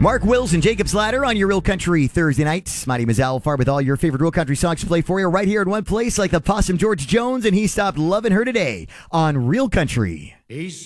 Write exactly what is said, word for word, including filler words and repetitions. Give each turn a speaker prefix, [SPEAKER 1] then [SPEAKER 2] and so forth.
[SPEAKER 1] Mark Wills and Jacob's Ladder on your Real Country Thursday nights. My name is Al Farr with all your favorite Real Country songs to play for you right here in one place, like the Possum George Jones, and He Stopped Loving Her Today on Real Country.
[SPEAKER 2] He's